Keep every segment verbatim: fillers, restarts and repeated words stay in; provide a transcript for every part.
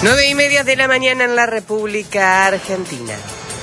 Nueve y media de la mañana en la República Argentina.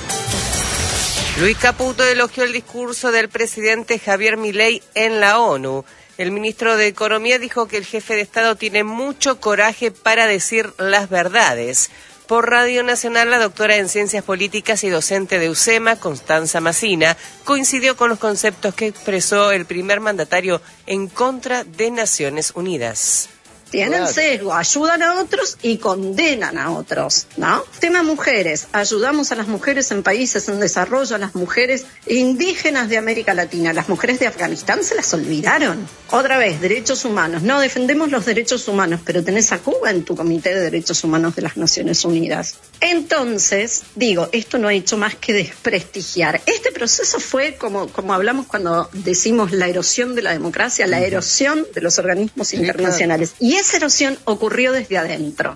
Luis Caputo elogió el discurso del presidente Javier Milei en la ONU. El ministro de Economía dijo que el jefe de Estado tiene mucho coraje para decir las verdades. Por Radio Nacional, la doctora en Ciencias Políticas y docente de UCEMA, Constanza Massina, coincidió con los conceptos que expresó el primer mandatario en contra de Naciones Unidas. Tienen sesgo, ayudan a otros y condenan a otros, ¿no? Tema mujeres, ayudamos a las mujeres en países en desarrollo, a las mujeres indígenas de América Latina, las mujeres de Afganistán se las olvidaron. Otra vez, derechos humanos, no defendemos los derechos humanos, pero tenés a Cuba en tu Comité de Derechos Humanos de las Naciones Unidas. Entonces, digo, esto no ha hecho más que desprestigiar. Este proceso fue como, como hablamos cuando decimos la erosión de la democracia, la erosión de los organismos internacionales. Y esa erosión ocurrió desde adentro.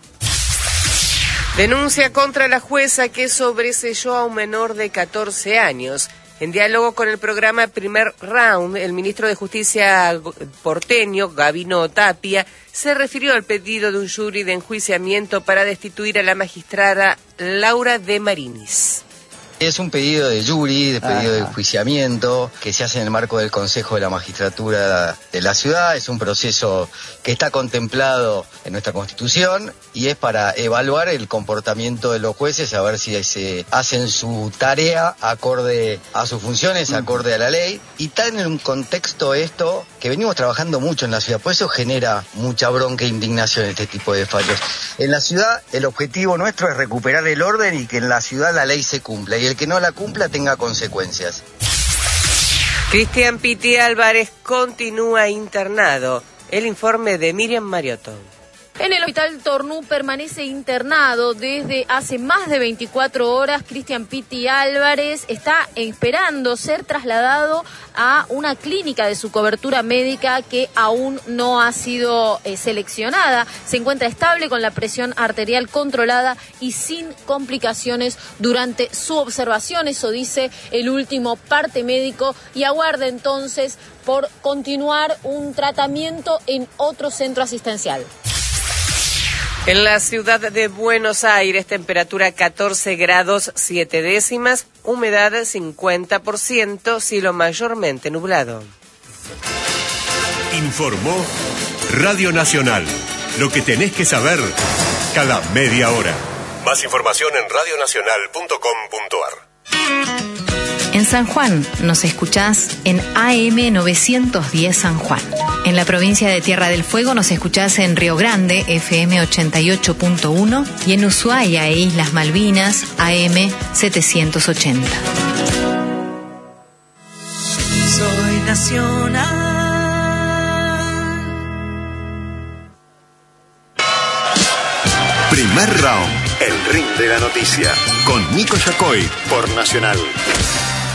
Denuncia contra la jueza que sobreseyó a un menor de catorce años. En diálogo con el programa Primer Round, el ministro de Justicia porteño, Gabino Tapia, se refirió al pedido de un jury de enjuiciamiento para destituir a la magistrada Laura de Marinis. Es un pedido de jury, de pedido de enjuiciamiento, que se hace en el marco del Consejo de la Magistratura de la ciudad. Es un proceso que está contemplado en nuestra Constitución y es para evaluar el comportamiento de los jueces, a ver si se hacen su tarea acorde a sus funciones, acorde a la ley. Y está en un contexto esto que venimos trabajando mucho en la ciudad, por eso genera mucha bronca e indignación este tipo de fallos. En la ciudad el objetivo nuestro es recuperar el orden y que en la ciudad la ley se cumpla. Y el que no la cumpla tenga consecuencias. Cristian Piti Álvarez continúa internado. El informe de Miriam Mariotto. En el hospital Tornú permanece internado desde hace más de veinticuatro horas. Cristian Piti Álvarez está esperando ser trasladado a una clínica de su cobertura médica que aún no ha sido eh, seleccionada. Se encuentra estable con la presión arterial controlada y sin complicaciones durante su observación. Eso dice el último parte médico y aguarda entonces por continuar un tratamiento en otro centro asistencial. En la ciudad de Buenos Aires, temperatura catorce grados siete décimas, humedad cincuenta por ciento, cielo mayormente nublado. Informó Radio Nacional. Lo que tenés que saber cada media hora. Más información en radio nacional punto com punto a r. En San Juan nos escuchás en A M novecientos diez San Juan. En la provincia de Tierra del Fuego nos escuchás en Río Grande, F M ochenta y ocho punto uno, y en Ushuaia e Islas Malvinas, A M setecientos ochenta. Soy nacional. Primer Round, el ring de la noticia, con Nico Yacoy, por Nacional.